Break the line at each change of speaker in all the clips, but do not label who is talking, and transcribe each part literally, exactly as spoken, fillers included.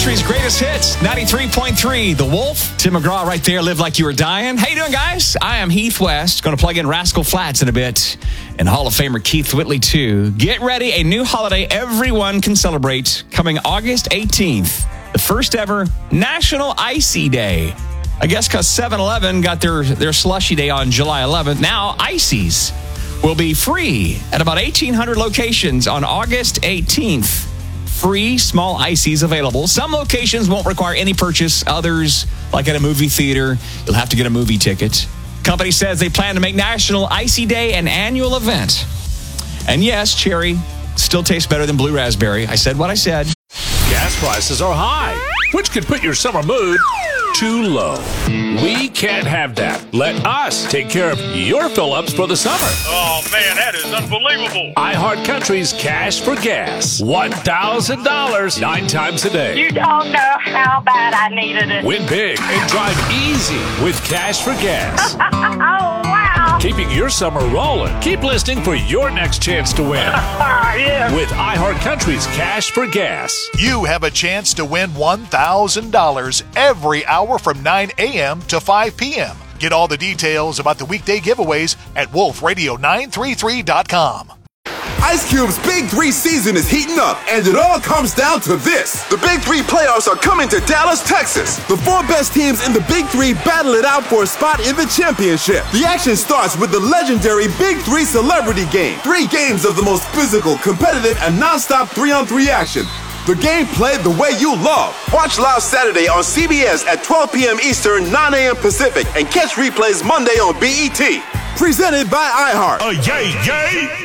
Country's greatest hits, ninety-three point three, The Wolf. Tim McGraw right there, Live Like You Were Dying. How you doing, guys? I am Heath West. Going to plug in Rascal Flatts in a bit. And Hall of Famer Keith Whitley, too. Get ready, a new holiday everyone can celebrate coming August eighteenth. The first ever National Icy Day. I guess because seven eleven got their, their slushy day on July eleventh. Now, Ices will be free at about eighteen hundred locations on August eighteenth. Free small ices available. Some locations won't require any purchase. Others, like at a movie theater, you'll have to get a movie ticket. Company says they plan to make National Icy Day an annual event. And yes, cherry still tastes better than blue raspberry. I said what I said.
Gas prices are high, which could put your summer mood too low. We can't have that. Let us take care of your fill-ups for the summer.
Oh, man, that is unbelievable.
iHeartCountry's Cash for Gas. one thousand dollars nine times a day.
You don't know how bad I needed it.
Win big and drive easy with Cash for Gas.
Oh, wow.
Keeping your summer rolling. Keep listening for your next chance to win.
Yeah.
With iHeartCountry's Cash for Gas.
You have a chance to win one thousand dollars every hour from nine a.m. to five p.m. Get all the details about the weekday giveaways at wolf radio nine three three dot com.
Ice Cube's Big Three season is heating up, and it all comes down to this. The Big Three playoffs are coming to Dallas, Texas. The four best teams in the Big Three battle it out for a spot in the championship. The action starts with the legendary Big Three Celebrity Game. Three games of the most physical, competitive, and non-stop three-on-three action. The game played the way you love. Watch live Saturday on C B S at twelve p.m. Eastern, nine a.m. Pacific, and catch replays Monday on B E T. Presented by iHeart.
Oh, yay, yay.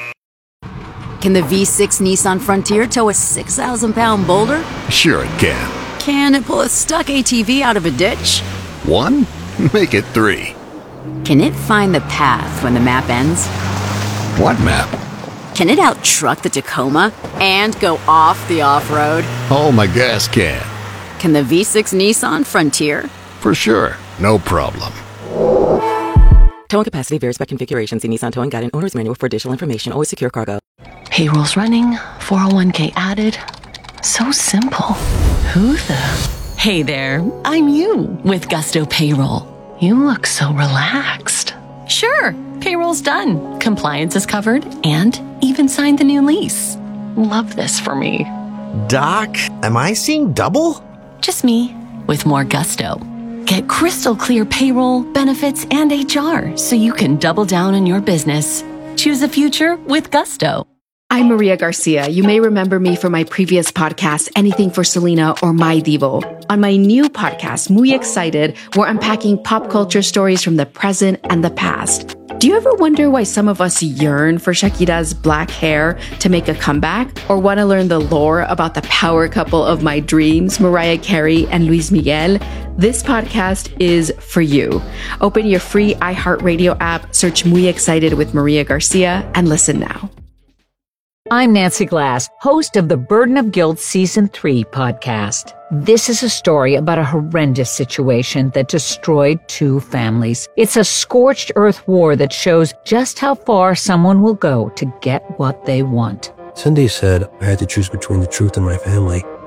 Can the V six Nissan Frontier tow a six thousand pound boulder?
Sure it can.
Can it pull a stuck A T V out of a ditch?
One? Make it three.
Can it find the path when the map ends?
What map?
Can it out-truck the Tacoma and go off the off-road?
Oh, my gas can.
Can the V six Nissan Frontier?
For sure. No problem.
Towing capacity varies by configuration. See Nissan Towing Guide and Owner's Manual for additional information. Always secure cargo.
Payroll's running. four oh one k added. So simple. Who the... Hey there. I'm you with Gusto Payroll. You look so relaxed. Sure. Payroll's done. Compliance is covered and even signed the new lease. Love this for me.
Doc, am I seeing double?
Just me with more gusto. Get crystal clear payroll, benefits, and H R so you can double down on your business. Choose a future with Gusto.
I'm Maria Garcia. You may remember me from my previous podcast, Anything for Selena or My Divo. On my new podcast, Muy Excited, we're unpacking pop culture stories from the present and the past. Do you ever wonder why some of us yearn for Shakira's black hair to make a comeback? Or want to learn the lore about the power couple of my dreams, Mariah Carey and Luis Miguel? This podcast is for you. Open your free iHeartRadio app, search Muy Excited with Maria Garcia, and listen now.
I'm Nancy Glass, host of the Burden of Guilt Season three podcast. This is a story about a horrendous situation that destroyed two families. It's a scorched earth war that shows just how far someone will go to get what they want.
Cindy said I had to choose between the truth and my family.